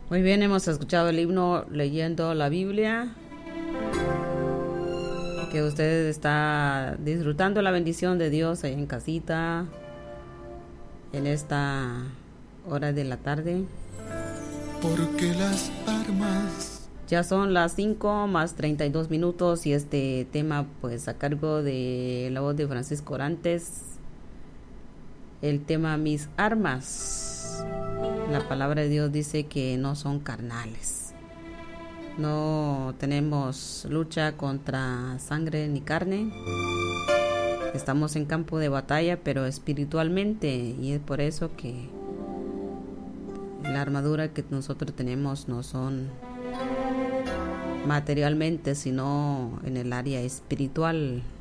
Muy bien, hemos escuchado el himno leyendo la Biblia. Que usted está disfrutando la bendición de Dios ahí en casita, en esta hora de la tarde. Porque las armas. Ya son las 5 más 32 minutos y este tema pues a cargo de la voz de Francisco Orantes. El tema mis armas. La palabra de Dios dice que no son carnales. No tenemos lucha contra sangre ni carne. Estamos en campo de batalla, pero espiritualmente, y es por eso que la armadura que nosotros tenemos no son materialmente, sino en el área espiritual.